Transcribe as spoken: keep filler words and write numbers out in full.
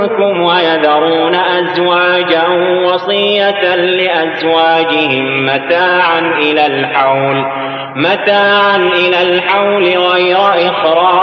ويذرون أزواجا وصية لأزواجهم متاعا إلى الحول متاعا إلى الحول غير إخراج